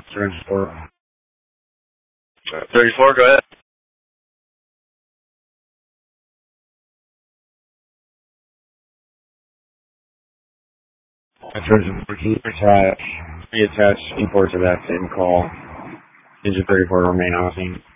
Transport. 34, go ahead. Reattach import to that same call. Engine 34 remain on scene.